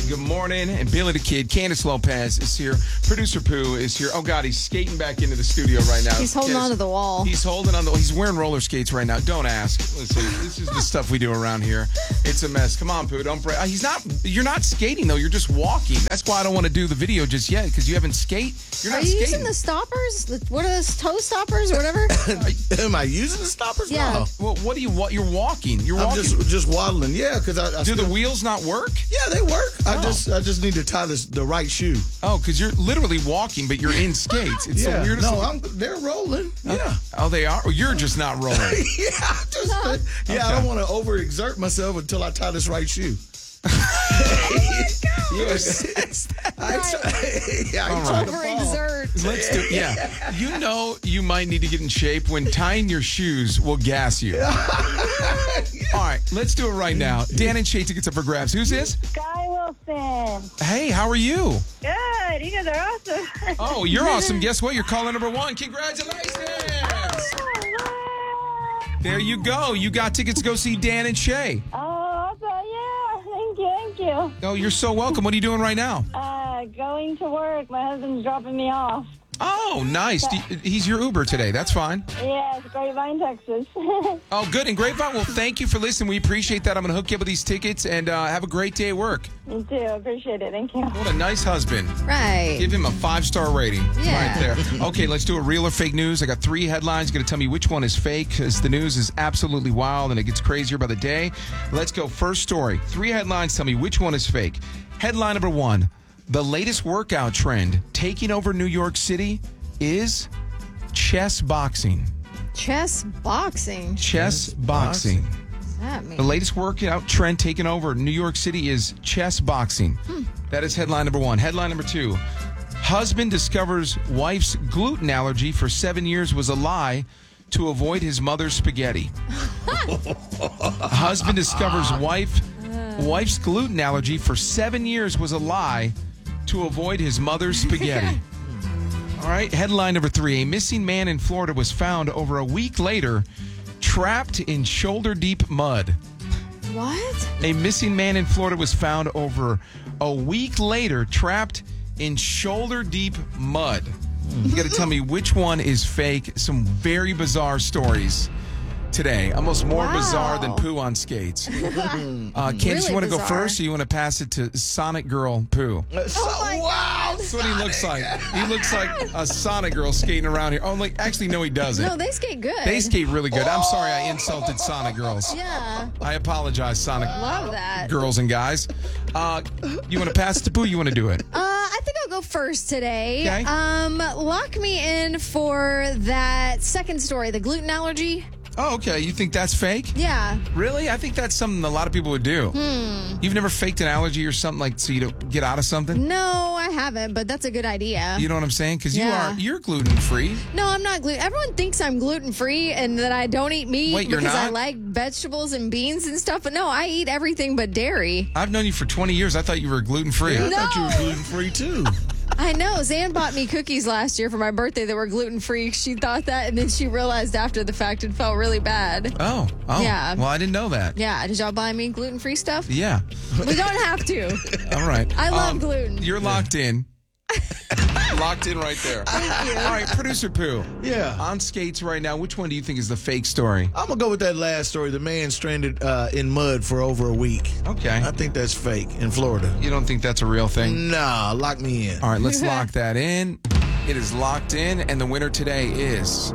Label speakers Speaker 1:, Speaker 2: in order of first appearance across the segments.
Speaker 1: Good morning. And Billy the Kid, Candace Lopez is here. Producer Pooh is here. Oh, God, he's skating back into the studio right now.
Speaker 2: He's holding onto the wall.
Speaker 1: He's wearing roller skates right now. Don't ask. Listen, this is the stuff we do around here. It's a mess. Come on, Pooh. Don't break. You're not skating, though. You're just walking. That's why I don't want to do the video just yet, because you haven't skated. You're not skating.
Speaker 2: Are you using the stoppers? What are those, toe stoppers or whatever?
Speaker 3: Am I using the stoppers?
Speaker 2: Yeah.
Speaker 3: No.
Speaker 1: Well, you're walking. You're
Speaker 3: I'm
Speaker 1: walking.
Speaker 3: just waddling. Yeah, because I
Speaker 1: Do the wheels not work?
Speaker 3: Yeah, they work. I just need to tie the right shoe.
Speaker 1: Oh, because you're literally walking, but you're in skates. It's the weirdest.
Speaker 3: No, they're rolling. Yeah.
Speaker 1: Oh, they are? Well, you're just not rolling.
Speaker 3: I don't want to overexert myself until I tie this right shoe.
Speaker 1: Yes.
Speaker 2: Overexert.
Speaker 1: Let's do it. Yeah. You know you might need to get in shape when tying your shoes will gas you. All right, let's do it right now. Dan and Shay tickets up for grabs. Who's this?
Speaker 4: Guy Wilson.
Speaker 1: Hey, how are you?
Speaker 4: Good. You guys are awesome.
Speaker 1: Oh, you're awesome. Guess what? You're caller number 1. Congratulations. There you go. You got tickets to go see Dan and Shay.
Speaker 4: Oh, okay. Yeah. Thank you.
Speaker 1: Oh, you're so welcome. What are you doing right now?
Speaker 4: Going to work. My husband's dropping me off.
Speaker 1: Oh, nice. He's your Uber today. That's fine.
Speaker 4: Yes, Grapevine, Texas.
Speaker 1: Oh, good. And Grapevine, well, thank you for listening. We appreciate that. I'm going to hook you up with these tickets, and have a great day at work.
Speaker 4: You too. Appreciate it. Thank you.
Speaker 1: What a nice husband.
Speaker 2: Right.
Speaker 1: Give him a 5-star rating.
Speaker 2: Yeah.
Speaker 1: Right there. Okay, let's do a real or fake news. I got 3 headlines. You're going to tell me which one is fake, because the news is absolutely wild, and it gets crazier by the day. Let's go. First story. 3 headlines. Tell me which one is fake. Headline number 1. The latest workout trend taking over New York City is chess boxing.
Speaker 2: Chess boxing.
Speaker 1: Chess boxing.
Speaker 2: What does that mean?
Speaker 1: The latest workout trend taking over New York City is chess boxing. That is headline number 1. Headline number 2. Husband discovers wife's gluten allergy for 7 years was a lie to avoid his mother's spaghetti. Husband discovers wife's gluten allergy for 7 years was a lie to avoid his mother's spaghetti. All right, headline number 3. A missing man in Florida was found over a week later, trapped in shoulder-deep mud.
Speaker 2: What?
Speaker 1: A missing man in Florida was found over a week later, trapped in shoulder-deep mud. You got to tell me which one is fake. Some very bizarre stories today. Almost more bizarre than Pooh on skates. Candace,
Speaker 2: Really
Speaker 1: you want to go
Speaker 2: bizarre.
Speaker 1: first, or you want to pass it to Sonic Girl Pooh?
Speaker 3: Wow.
Speaker 1: That's what he looks like. He looks like a Sonic Girl skating around here. Oh, actually, no, he doesn't.
Speaker 2: No, they skate good.
Speaker 1: They skate really good. I'm sorry I insulted Sonic Girls.
Speaker 2: Yeah.
Speaker 1: I apologize, Sonic
Speaker 2: Love that.
Speaker 1: Girls and guys. You want to pass it to Pooh? You want to do it?
Speaker 2: I think I'll go first today.
Speaker 1: Okay.
Speaker 2: Lock me in for that second story, the gluten allergy.
Speaker 1: Oh, okay. You think that's fake?
Speaker 2: Yeah.
Speaker 1: Really? I think that's something a lot of people would do. You've never faked an allergy or something like so you don't get out of something?
Speaker 2: No, I haven't, but that's a good idea.
Speaker 1: You know what I'm saying? Because
Speaker 2: Yeah.
Speaker 1: you're gluten free.
Speaker 2: No, I'm not gluten. Everyone thinks I'm gluten free and that I don't eat meat
Speaker 1: Wait, you're
Speaker 2: because I
Speaker 1: not?
Speaker 2: like vegetables and beans and stuff. But no, I eat everything but dairy.
Speaker 1: I've known you for 20 years. I thought you were gluten free.
Speaker 3: I thought you were gluten free too.
Speaker 2: I know. Zan bought me cookies last year for my birthday that were gluten free. She thought that, and then she realized after the fact it felt really bad.
Speaker 1: Oh.
Speaker 2: Yeah.
Speaker 1: Well, I didn't know that.
Speaker 2: Yeah. Did y'all buy me gluten free stuff?
Speaker 1: Yeah.
Speaker 2: We don't have to.
Speaker 1: All right.
Speaker 2: I love gluten.
Speaker 1: You're locked in. Locked in right there.
Speaker 2: Thank you.
Speaker 1: All right, Producer Pooh.
Speaker 3: Yeah.
Speaker 1: On skates right now, which one do you think is the fake story?
Speaker 3: I'm going to go with that last story. The man stranded in mud for over a week.
Speaker 1: Okay.
Speaker 3: I think that's fake in Florida.
Speaker 1: You don't think that's a real thing?
Speaker 3: Nah, lock me in.
Speaker 1: All right, let's lock that in. It is locked in, and the winner today is,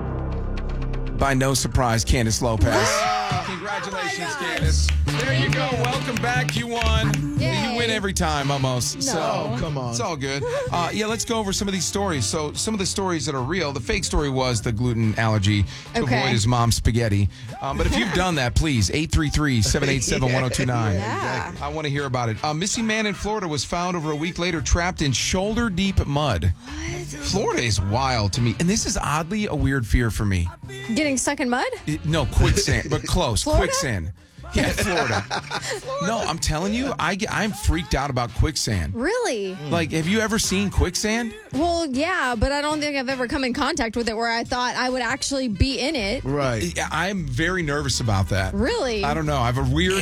Speaker 1: by no surprise, Candace Lopez. Congratulations, Candace. There you go. Welcome back. You won.
Speaker 2: Yay.
Speaker 1: You win every time, almost. So
Speaker 3: Oh, come on.
Speaker 1: it's all good. Let's go over some of these stories. So some of the stories that are real. The fake story was the gluten allergy to
Speaker 2: Okay.
Speaker 1: avoid his mom's spaghetti. But if you've done that, please, 833-787-1029.
Speaker 2: Yeah.
Speaker 1: I want to hear about it. A missing man in Florida was found over a week later trapped in shoulder-deep mud. Florida is wild to me. And this is oddly a weird fear for me.
Speaker 2: Getting stuck in mud?
Speaker 1: No, quicksand, but close.
Speaker 2: Florida?
Speaker 1: Quicksand. Yeah, Florida. No, I'm telling you, I'm freaked out about quicksand.
Speaker 2: Really?
Speaker 1: Like, have you ever seen quicksand?
Speaker 2: Well, yeah, but I don't think I've ever come in contact with it where I thought I would actually be in it.
Speaker 3: Right.
Speaker 1: I'm very nervous about that.
Speaker 2: Really?
Speaker 1: I don't know. I have a weird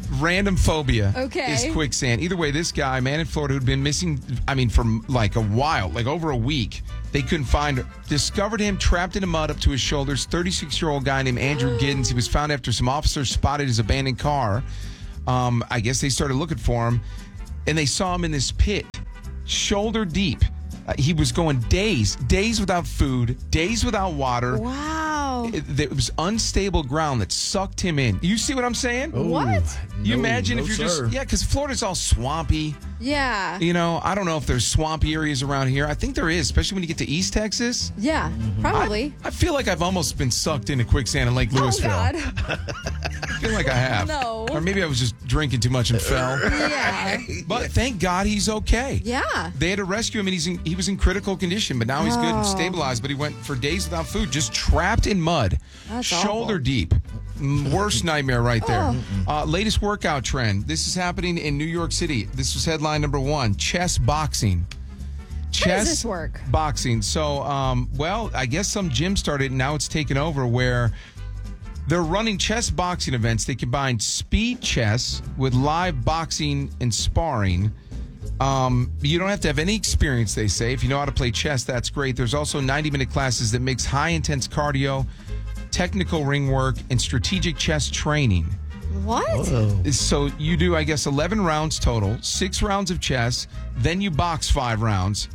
Speaker 1: random phobia
Speaker 2: Okay.
Speaker 1: is quicksand. Either way, this guy, man in Florida, who'd been missing, for like a while, like over a week. They couldn't find him. Discovered him trapped in the mud up to his shoulders. 36-year-old guy named Andrew Giddens. He was found after some officers spotted his abandoned car. I guess they started looking for him, and they saw him in this pit, shoulder deep. He was going days without food, days without water.
Speaker 2: Wow.
Speaker 1: It was unstable ground that sucked him in. You see what I'm saying?
Speaker 2: What?
Speaker 1: You imagine if you're because Florida's all swampy.
Speaker 2: Yeah.
Speaker 1: I don't know if there's swampy areas around here. I think there is, especially when you get to East Texas.
Speaker 2: Yeah, probably.
Speaker 1: I feel like I've almost been sucked into quicksand in Lake Louisville.
Speaker 2: Oh, God.
Speaker 1: I feel like I have.
Speaker 2: No.
Speaker 1: Or maybe I was just drinking too much and fell.
Speaker 2: Yeah.
Speaker 1: But thank God he's okay.
Speaker 2: Yeah.
Speaker 1: They had to rescue him, and he was in critical condition, but now he's good and stabilized. But he went for days without food, just trapped in mud,
Speaker 2: That's
Speaker 1: shoulder
Speaker 2: awful.
Speaker 1: deep. Worst nightmare right there. Latest workout trend. This is happening in New York City. This was headline number 1, chess boxing.
Speaker 2: How does this work?
Speaker 1: Boxing. So, I guess some gym started, and now it's taken over where they're running chess boxing events. They combine speed chess with live boxing and sparring. You don't have to have any experience, they say. If you know how to play chess, that's great. There's also 90-minute classes that mix high-intense cardio, technical ring work, and strategic chess training.
Speaker 2: What?
Speaker 1: So you do, I guess, 11 rounds total, 6 rounds of chess, then you box 5 rounds.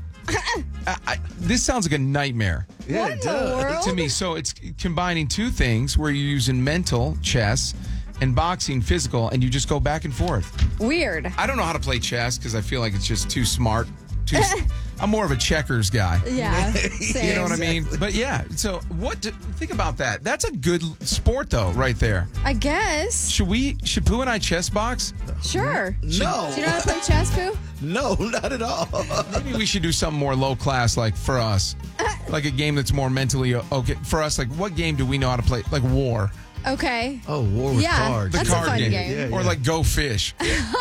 Speaker 1: This sounds like a nightmare.
Speaker 3: Yeah,
Speaker 2: What in the world?
Speaker 1: To me. So it's combining two things where you're using mental chess and boxing physical, and you just go back and forth.
Speaker 2: Weird.
Speaker 1: I don't know how to play chess because I feel like it's just too smart. I'm more of a checkers guy.
Speaker 2: Yeah. Same.
Speaker 1: You know what I mean? But yeah, so think about that. That's a good sport though, right there.
Speaker 2: I guess.
Speaker 1: Should Pooh and I chess box?
Speaker 2: Sure.
Speaker 3: No.
Speaker 2: Do you know how to play chess, Pooh?
Speaker 3: No, not at all.
Speaker 1: Maybe we should do something more low class, like for us. Like a game that's more mentally okay. For us, like what game do we know how to play? Like War.
Speaker 2: Okay.
Speaker 3: Oh, War with
Speaker 2: Yeah,
Speaker 3: cards.
Speaker 1: The
Speaker 2: that's a
Speaker 1: card
Speaker 2: fun
Speaker 1: game.
Speaker 2: game.
Speaker 1: Or like Go Fish.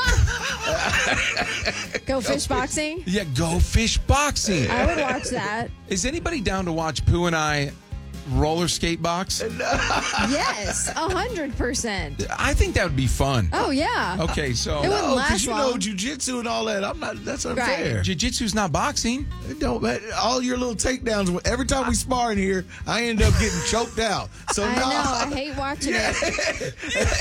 Speaker 2: Go fish boxing?
Speaker 1: Yeah, Go Fish boxing.
Speaker 2: I would watch that.
Speaker 1: Is anybody down to watch Pooh and I roller skate box?
Speaker 2: Yes, 100%.
Speaker 1: I think that would be fun.
Speaker 2: Oh, yeah.
Speaker 1: Okay, so
Speaker 2: It wouldn't
Speaker 3: No,
Speaker 2: last
Speaker 3: because you know
Speaker 2: long.
Speaker 3: jujitsu and all that. That's unfair.
Speaker 1: Jiu-jitsu's not boxing.
Speaker 3: It don't matter. All your little takedowns. Every time we spar in here, I end up getting choked out. So
Speaker 2: I
Speaker 3: no.
Speaker 2: know. I hate watching it.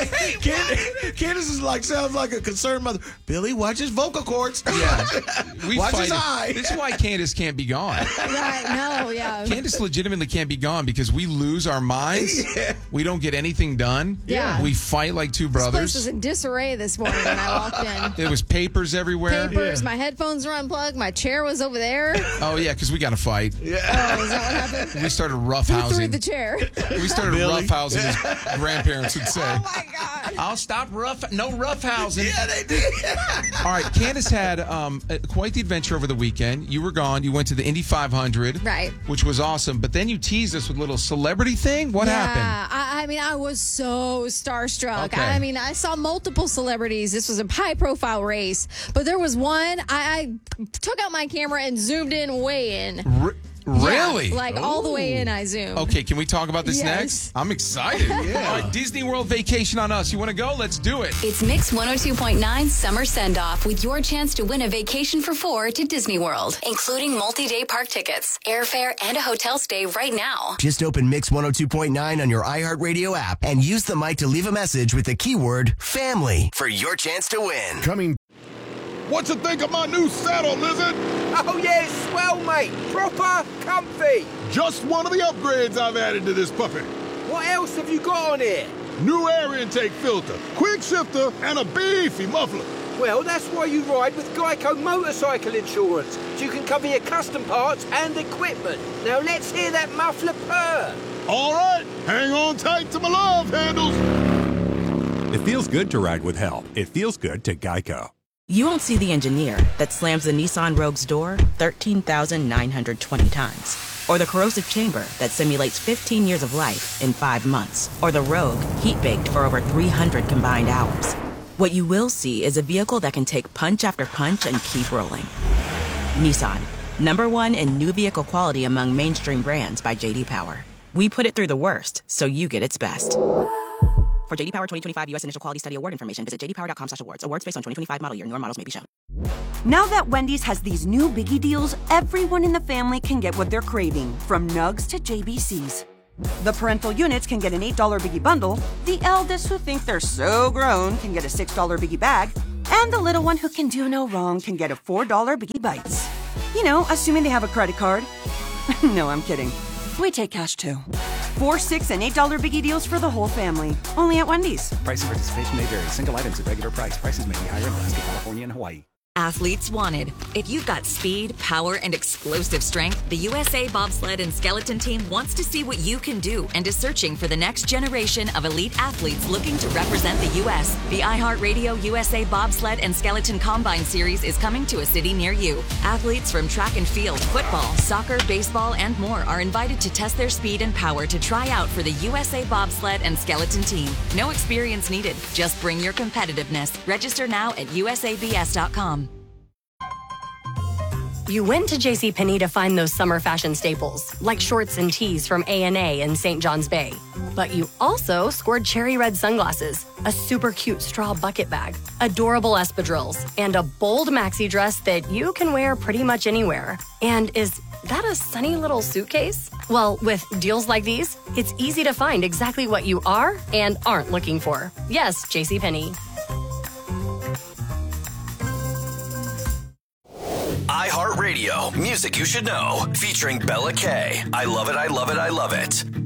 Speaker 3: Candace is sounds like a concerned mother. Billy, watch his vocal cords.
Speaker 1: Yeah. We
Speaker 3: Watch
Speaker 1: fight
Speaker 3: his
Speaker 1: it.
Speaker 3: eye.
Speaker 1: This is why Candace can't be gone.
Speaker 2: Right. No, yeah.
Speaker 1: Candace legitimately can't be gone because we lose our minds.
Speaker 3: Yeah.
Speaker 1: We don't get anything done.
Speaker 2: Yeah.
Speaker 1: We fight like two
Speaker 2: This place
Speaker 1: brothers.
Speaker 2: was in disarray this morning when I walked in.
Speaker 1: There was papers everywhere.
Speaker 2: Papers, my headphones were unplugged, my chair was over there.
Speaker 1: Oh, yeah, because we got to fight.
Speaker 2: Oh, is that what happened?
Speaker 1: We started
Speaker 2: Who threw
Speaker 1: roughhousing.
Speaker 2: the chair?
Speaker 1: We started
Speaker 3: Billy.
Speaker 1: roughhousing, as grandparents would say.
Speaker 2: Oh, my God.
Speaker 1: I'll stop no roughhousing.
Speaker 3: Yeah, they did.
Speaker 1: All right, Candace had quite the adventure over the weekend. You were gone. You went to the Indy 500.
Speaker 2: Right.
Speaker 1: Which was awesome. But then you teased us with a little celebrity thing. What happened?
Speaker 2: I mean, I was so starstruck.
Speaker 1: Okay.
Speaker 2: I mean, I saw multiple celebrities. This was a high-profile race. But there was one, I took out my camera and zoomed in way in.
Speaker 1: Really?
Speaker 2: Yeah, like all the way in, I zoomed.
Speaker 1: Okay, can we talk about this
Speaker 2: Yes.
Speaker 1: next? I'm excited. All right, Disney World Vacation on Us. You want to go? Let's do it.
Speaker 5: It's Mix 102.9 Summer Send-Off with your chance to win a vacation for 4 to Disney World, including multi-day park tickets, airfare, and a hotel stay right now.
Speaker 6: Just open Mix 102.9 on your iHeartRadio app and use the mic to leave a message with the keyword family for your chance to win.
Speaker 7: Coming.
Speaker 8: What you think of my new saddle, Lizard?
Speaker 9: Oh yeah, it's swell, mate. Proper comfy.
Speaker 8: Just one of the upgrades I've added to this puppy.
Speaker 9: What else have you got on here?
Speaker 8: New air intake filter, quick shifter, and a beefy muffler.
Speaker 9: Well, that's why you ride with Geico Motorcycle Insurance, so you can cover your custom parts and equipment. Now let's hear that muffler purr.
Speaker 8: All right, hang on tight to my love handles.
Speaker 7: It feels good to ride with help. It feels good to Geico.
Speaker 10: You won't see the engineer that slams the Nissan Rogue's door 13,920 times. Or the corrosive chamber that simulates 15 years of life in 5 months. Or the Rogue heat-baked for over 300 combined hours. What you will see is a vehicle that can take punch after punch and keep rolling. Nissan, #1 in new vehicle quality among mainstream brands by J.D. Power. We put it through the worst, so you get its best. For JD Power 2025 U.S. Initial Quality Study Award information, visit jdpower.com/awards. Awards based on 2025 model year. Newer models may be shown.
Speaker 11: Now that Wendy's has these new biggie deals, everyone in the family can get what they're craving, from nugs to JBCs. The parental units can get an $8 biggie bundle, the eldest who think they're so grown can get a $6 biggie bag, and the little one who can do no wrong can get a $4 biggie bites. You know, assuming they have a credit card. No, I'm kidding. We take cash too. $4, $6, and $8 biggie deals for the whole family. Only at Wendy's.
Speaker 12: Price and participation may vary. Single items at regular price. Prices may be higher in Alaska, California, and Hawaii.
Speaker 13: Athletes wanted. If you've got speed, power, and explosive strength, the USA Bobsled and Skeleton Team wants to see what you can do and is searching for the next generation of elite athletes looking to represent the U.S. The iHeartRadio USA Bobsled and Skeleton Combine Series is coming to a city near you. Athletes from track and field, football, soccer, baseball, and more are invited to test their speed and power to try out for the USA Bobsled and Skeleton Team. No experience needed. Just bring your competitiveness. Register now at usabs.com.
Speaker 14: You went to JCPenney to find those summer fashion staples, like shorts and tees from A&A in St. John's Bay. But you also scored cherry red sunglasses, a super cute straw bucket bag, adorable espadrilles, and a bold maxi dress that you can wear pretty much anywhere. And is that a sunny little suitcase? Well, with deals like these, it's easy to find exactly what you are and aren't looking for. Yes, JCPenney.
Speaker 6: iHeartRadio, music you should know, featuring Bella K. I love it, I love it, I love it.